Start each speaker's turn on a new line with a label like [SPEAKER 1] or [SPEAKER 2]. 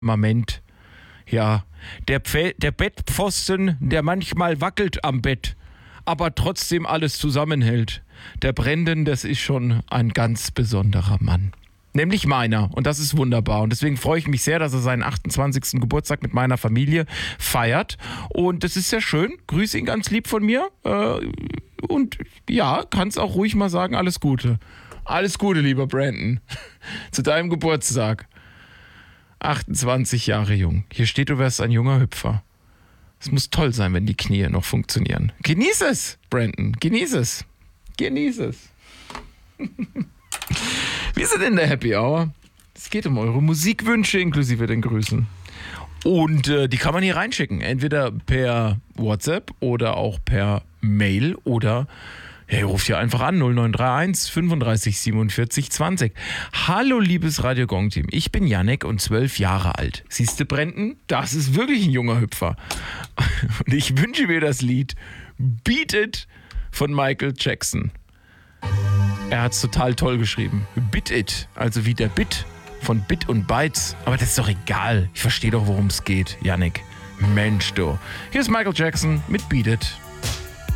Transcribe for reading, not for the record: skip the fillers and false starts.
[SPEAKER 1] Firmament. Ja, der Bettpfosten, der manchmal wackelt am Bett, aber trotzdem alles zusammenhält. Der Brendan, das ist schon ein ganz besonderer Mann. Nämlich meiner. Und das ist wunderbar. Und deswegen freue ich mich sehr, dass er seinen 28. Geburtstag mit meiner Familie feiert. Und das ist sehr schön. Grüße ihn ganz lieb von mir. Und ja, kannst auch ruhig mal sagen, alles Gute. Alles Gute, lieber Brandon. Zu deinem Geburtstag. 28 Jahre jung. Hier steht, du wärst ein junger Hüpfer. Es muss toll sein, wenn die Knie noch funktionieren. Genieß es, Brandon. Genieß es. Genieß es. Wir sind in der Happy Hour. Es geht um eure Musikwünsche inklusive den Grüßen. Und die kann man hier reinschicken. Entweder per WhatsApp oder auch per Mail oder ihr ruft hier einfach an 0931 35 47 20. Hallo liebes Radio Gong Team, ich bin Yannick und 12 Jahre alt. Siehste Brandon, das ist wirklich ein junger Hüpfer. Und ich wünsche mir das Lied Beat It von Michael Jackson. Er hat es total toll geschrieben. Bit It, also wie der Bit von Bit und Bytes. Aber das ist doch egal. Ich verstehe doch, worum es geht, Yannick. Mensch, du. Hier ist Michael Jackson mit Beat It.